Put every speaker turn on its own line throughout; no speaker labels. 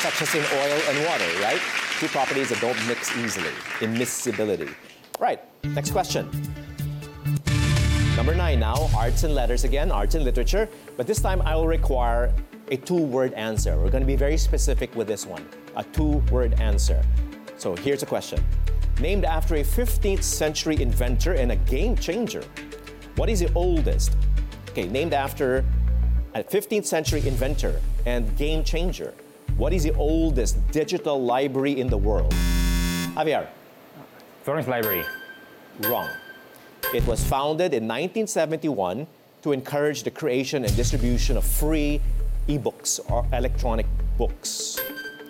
such as in oil and water, right? Two properties that don't mix easily. Immiscibility. Right, next question. Number 9 now, arts and letters again, arts and literature. But this time I will require a 2-word answer. We're going to be very specific with this one. A 2-word answer. So here's a question. Named after a 15th century inventor and a game changer. What is the oldest? Okay, named after a 15th century inventor and game changer. What is the oldest digital library in the world? Javier.
Florence Library.
Wrong. It was founded in 1971 to encourage the creation and distribution of free e-books or electronic books.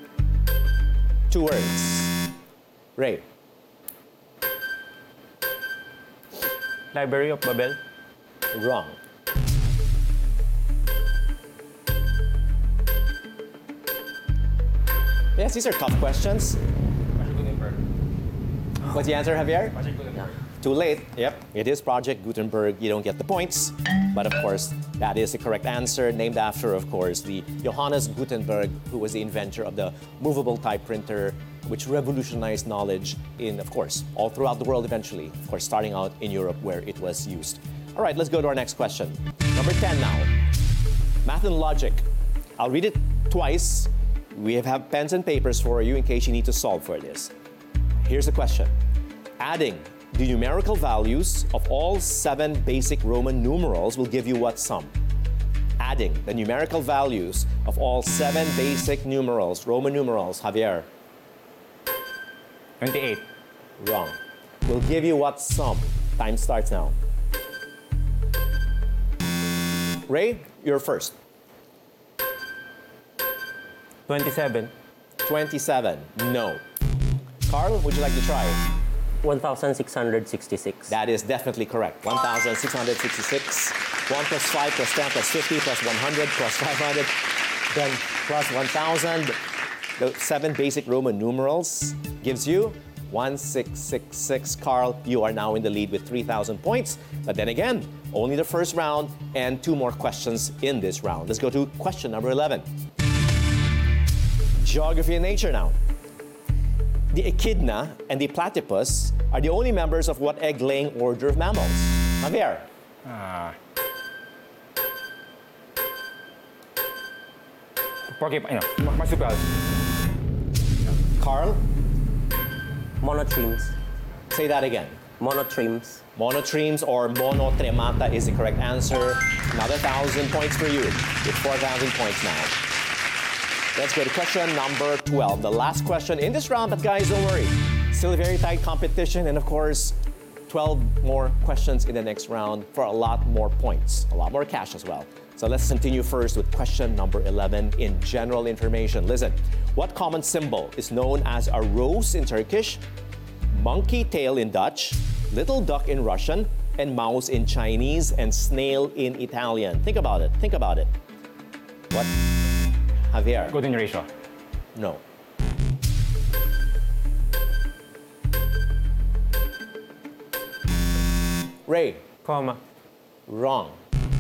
2 words. Ray.
Library of Babel.
Wrong. Yes, these are tough questions. What's the answer, Javier?
Project Gutenberg.
Too late. Yep, it is Project Gutenberg. You don't get the points. But of course, that is the correct answer, named after, of course, the Johannes Gutenberg, who was the inventor of the movable type printer, which revolutionized knowledge in, of course, all throughout the world eventually. Of course, starting out in Europe where it was used. All right, let's go to our next question. Number 10 now. Math and logic. I'll read it twice. We have pens and papers for you in case you need to solve for this. Here's the question. Adding the numerical values of all 7 basic Roman numerals will give you what sum? Adding the numerical values of all 7 basic numerals, Roman numerals, Javier.
28.
Wrong. Will give you what sum? Time starts now. Ray, you're first.
27.
27. No. Carl, would you like to try?
1,666.
That is definitely correct. 1,666. 1 plus 5 plus 10 plus 50 plus 100 plus 500, then plus 1,000. The 7 basic Roman numerals gives you 1666. Carl, you are now in the lead with 3,000 points. But then again, only the first round and 2 more questions in this round. Let's go to question number 11. Geography and nature now. The echidna and the platypus are the only members of what egg-laying order of mammals? Javier.
Marsupials.
Carl,
Monotremes.
say that again.
Monotremes.
Monotremes or monotremata is the correct answer. Another 1,000 points for you with 4,000 points now. Let's go to question number 12. The last question in this round, but guys, don't worry. Still a very tight competition, and of course, 12 more questions in the next round for a lot more points, a lot more cash as well. So let's continue first with question number 11 in general information. Listen, what common symbol is known as a rose in Turkish, monkey tail in Dutch, little duck in Russian, and mouse in Chinese, and snail in Italian? Think about it. Think about it. What? Javier.
Golden ratio.
No. Ray.
Comma.
Wrong.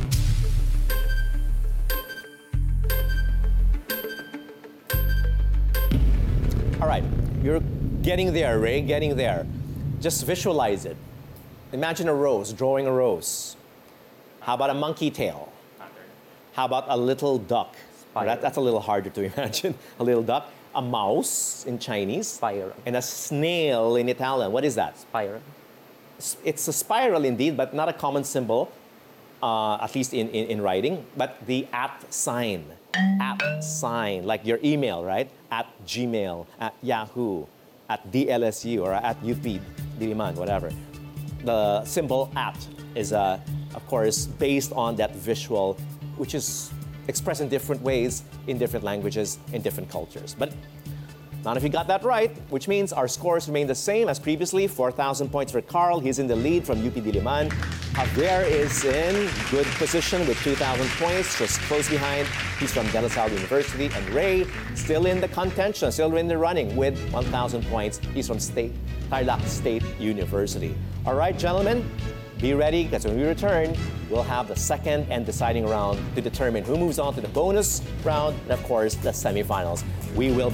All right, you're getting there, Ray, getting there. Just visualize it. Imagine a rose, drawing a rose. How about a monkey tail? How about a little duck? That's a little harder to imagine. A little duck. A mouse in Chinese.
Spiral.
And a snail in Italian. What is that?
Spiral.
It's a spiral indeed, but not a common symbol, at least in writing. But the @ sign. @ sign, like your email, right? At Gmail, at Yahoo, at DLSU, or at UP Diliman, whatever. The symbol @ is, of course, based on that visual, which is expressed in different ways, in different languages, in different cultures. But none of you got that right, which means our scores remain the same as previously. 4,000 points for Carl. He's in the lead from UP Diliman. Javier is in good position with 2,000 points, just close behind. He's from De La Salle University. And Ray, still in the contention, still in the running with 1,000 points. He's from Tarlac State University. All right, gentlemen, be ready, because when we return, we'll have the second and deciding round to determine who moves on to the bonus round and, of course, the semifinals. We will be